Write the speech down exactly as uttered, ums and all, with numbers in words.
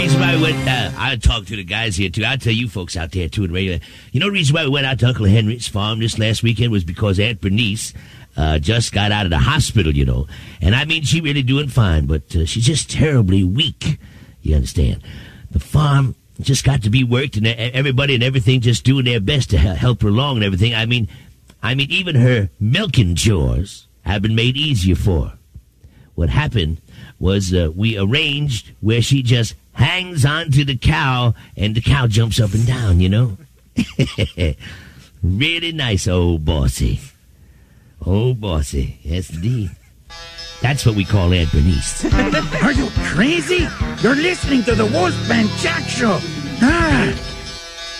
reason why we went, uh, I talked to the guys here, too. I'll tell you folks out there, too, in regular. You know the reason why we went out to Uncle Henry's farm this last weekend was because Aunt Bernice uh, just got out of the hospital, you know. And I mean, she really doing fine, but uh, she's just terribly weak, you understand. The farm just got to be worked, and everybody and everything just doing their best to help her along and everything. I mean, I mean, even her milking chores have been made easier for her. What happened was uh, we arranged where she just hangs onto the cow, and the cow jumps up and down, you know? Really nice, old bossy. Old bossy. Yes, indeed. That's what we call Aunt Bernice. Are you crazy? You're listening to the Wolfman Jack Show. Ah,